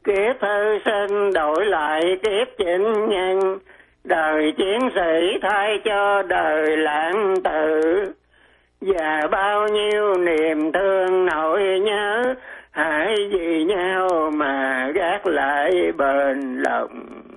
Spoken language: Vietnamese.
Kiếp thư sinh đổi lại kiếp chinh nhân, đời chiến sĩ thay cho đời lãng tử. Và bao nhiêu niềm thương nỗi nhớ, hãy vì nhau mà gác lại bền lòng.